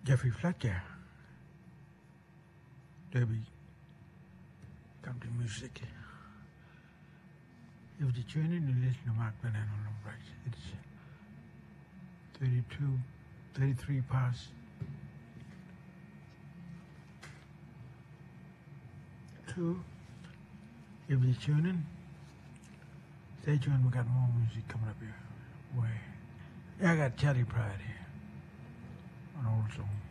Jeffrey Fletcher. Derby country music. If you tune in, you listen to Mark Banana on the right. It's 33 past 2. If you tune in, stay tuned. We got more music coming up here. Yeah, I got Charlie Pride here. An old song.